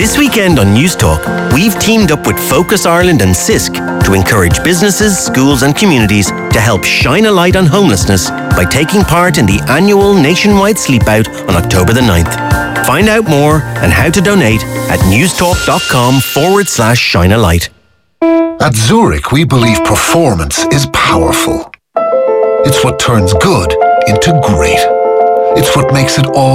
This weekend on News Talk, we've teamed up with Focus Ireland and CISC to encourage businesses, schools and communities to help shine a light on homelessness by taking part in the annual nationwide sleep out on October the 9th. Find out more and how to donate at newstalk.com/shine-a-light. At Zurich, we believe performance is powerful. It's what turns good into great. It's what makes it all